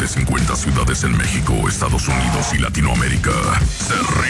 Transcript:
de 50 ciudades en México, Estados Unidos y Latinoamérica.